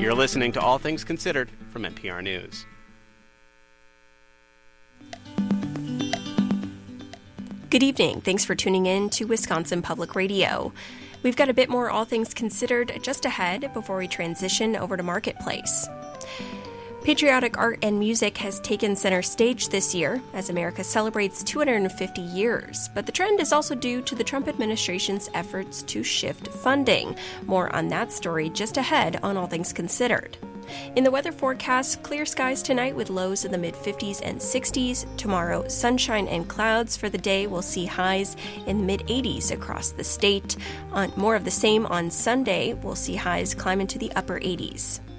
You're listening to All Things Considered from NPR News. Good evening. Thanks for tuning in to Wisconsin Public Radio. We've got a bit more All Things Considered just ahead before we transition over to Marketplace. Patriotic art and music has taken center stage this year as America celebrates 250 years, but the trend is also due to the Trump administration's efforts to shift funding. More on that story just ahead on All Things Considered. In the weather forecast, clear skies tonight with lows in the mid-50s and 60s. Tomorrow, sunshine and clouds for the day. We'll see highs in the mid-80s across the state. More of the same on Sunday. We'll see highs climb into the upper 80s.